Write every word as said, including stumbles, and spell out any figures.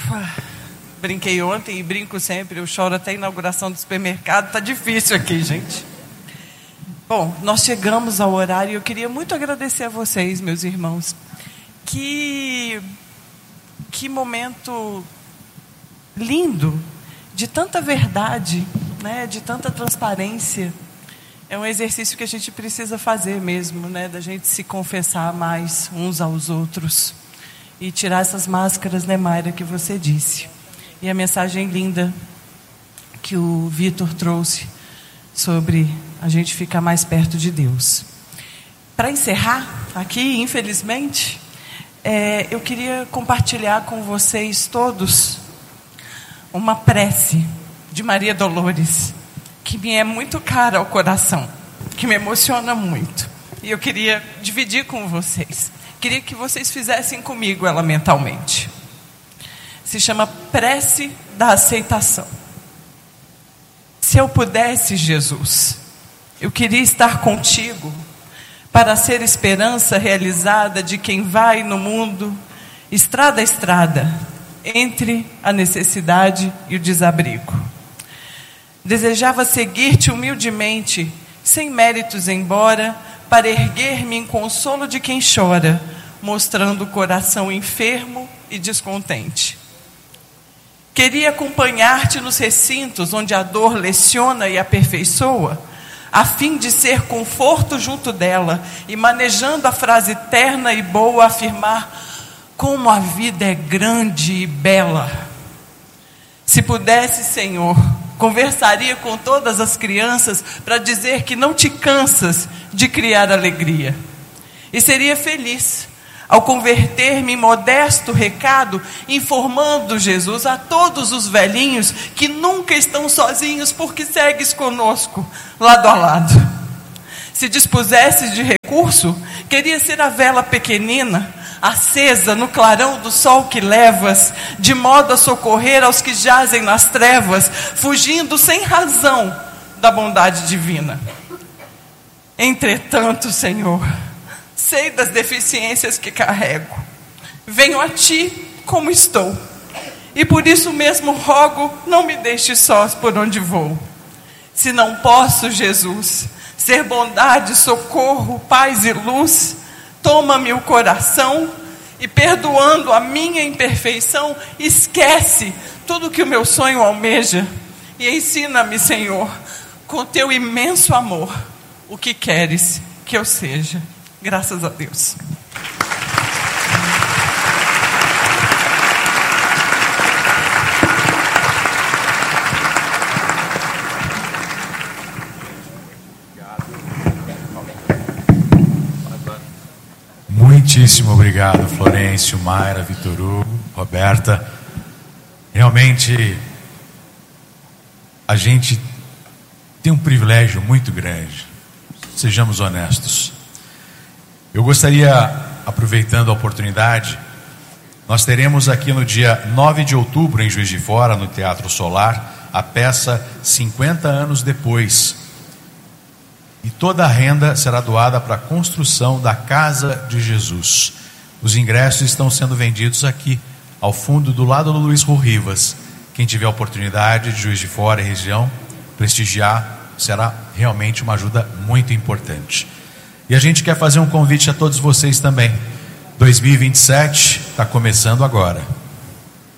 Brinquei ontem e brinco sempre, eu choro até a inauguração do supermercado, tá difícil aqui, gente. Bom, nós chegamos ao horário e eu queria muito agradecer a vocês, meus irmãos. Que, que momento lindo, de tanta verdade, né, de tanta transparência. É um exercício que a gente precisa fazer mesmo, né, da gente se confessar mais uns aos outros. E tirar essas máscaras, né, Mayra, que você disse. E a mensagem linda que o Vitor trouxe sobre a gente ficar mais perto de Deus. Para encerrar aqui, infelizmente, é, eu queria compartilhar com vocês todos uma prece de Maria Dolores, que me é muito cara ao coração, que me emociona muito. E eu queria dividir com vocês. Queria que vocês fizessem comigo ela mentalmente. Se chama Prece da Aceitação. Se eu pudesse, Jesus, eu queria estar contigo para ser esperança realizada de quem vai no mundo, estrada a estrada, entre a necessidade e o desabrigo. Desejava seguir-te humildemente, sem méritos embora, para erguer-me em consolo de quem chora, mostrando o coração enfermo e descontente. Queria acompanhar-te nos recintos onde a dor leciona e aperfeiçoa, a fim de ser conforto junto dela e manejando a frase terna e boa afirmar como a vida é grande e bela. Se pudesse, Senhor, conversaria com todas as crianças para dizer que não te cansas de criar alegria. E seria feliz ao converter-me em modesto recado, informando, Jesus, a todos os velhinhos que nunca estão sozinhos porque segues conosco, lado a lado. Se dispusesses de recurso, queria ser a vela pequenina, acesa no clarão do sol que levas, de modo a socorrer aos que jazem nas trevas, fugindo sem razão da bondade divina. Entretanto, Senhor, sei das deficiências que carrego. Venho a ti como estou. E por isso mesmo rogo, não me deixe sós por onde vou. Se não posso, Jesus, ser bondade, socorro, paz e luz, toma-me o coração e, perdoando a minha imperfeição, esquece tudo que o meu sonho almeja. E ensina-me, Senhor, com teu imenso amor, o que queres que eu seja. Graças a Deus. Muitíssimo obrigado, Florencio, Mayra, Vitor Hugo, Roberta. Realmente, a gente tem um privilégio muito grande. Sejamos honestos. Eu gostaria, aproveitando a oportunidade, nós teremos aqui no dia nove de outubro, em Juiz de Fora, no Teatro Solar, a peça cinquenta anos depois. E toda a renda será doada para a construção da Casa de Jesus. Os ingressos estão sendo vendidos aqui, ao fundo, do lado do Luiz Rivas. Quem tiver a oportunidade de Juiz de Fora e região, prestigiar, será realmente uma ajuda muito importante. E a gente quer fazer um convite a todos vocês também. dois mil e vinte e sete está começando agora.